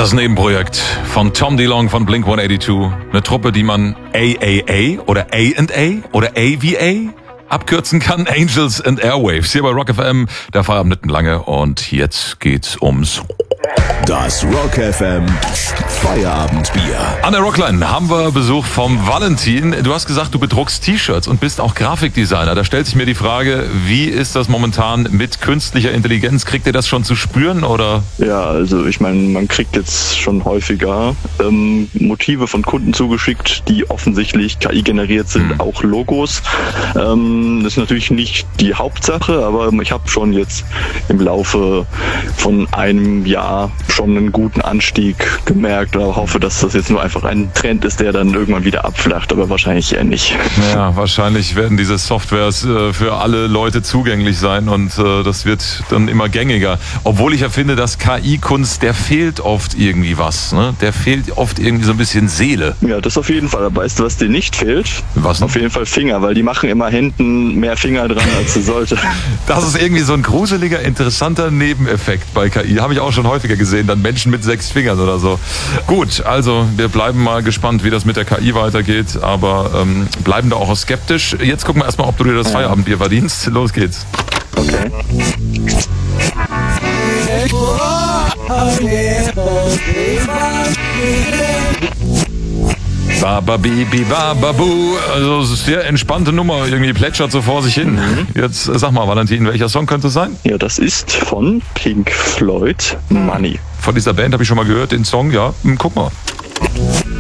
Das Nebenprojekt von Tom DeLonge von Blink-182. Eine Truppe, die man AAA oder A&A oder AVA abkürzen kann. Angels and Airwaves. Hier bei Rock FM. Der Feierabend nicht lange. Und jetzt geht's ums... Das Rock FM Feierabendbier. An der Rockline haben wir Besuch vom Valentin. Du hast gesagt, du bedruckst T-Shirts und bist auch Grafikdesigner. Da stellt sich mir die Frage, wie ist das momentan mit künstlicher Intelligenz? Kriegt ihr das schon zu spüren, oder? Ja, also ich meine, man kriegt jetzt schon häufiger Motive von Kunden zugeschickt, die offensichtlich KI generiert sind, auch Logos. Das ist natürlich nicht die Hauptsache, aber ich habe schon jetzt im Laufe von einem Jahr schon einen guten Anstieg gemerkt und hoffe, dass das jetzt nur einfach ein Trend ist, der dann irgendwann wieder abflacht, aber wahrscheinlich eher nicht. Ja, wahrscheinlich werden diese Softwares für alle Leute zugänglich sein und das wird dann immer gängiger. Obwohl ich ja finde, dass KI-Kunst, der fehlt oft irgendwie was, ne? Der fehlt oft irgendwie so ein bisschen Seele. Ja, das auf jeden Fall. Aber weißt du, was dir nicht fehlt? Was denn? Auf jeden Fall Finger, weil die machen immer hinten mehr Finger dran, als sie sollte. Das ist irgendwie so ein gruseliger, interessanter Nebeneffekt bei KI. Habe ich auch schon häufiger gesehen, dann Menschen mit 6 Fingern oder so. Gut, also wir bleiben mal gespannt, wie das mit der KI weitergeht, aber bleiben da auch skeptisch. Jetzt gucken wir erstmal, ob du dir das Feierabendbier verdienst. Los geht's. Okay. Bababibi, bababu. Also es ist eine sehr entspannte Nummer, irgendwie plätschert so vor sich hin. Jetzt sag mal, Valentin, welcher Song könnte es sein? Ja, das ist von Pink Floyd, Money. Von dieser Band habe ich schon mal gehört, den Song, ja. Guck mal.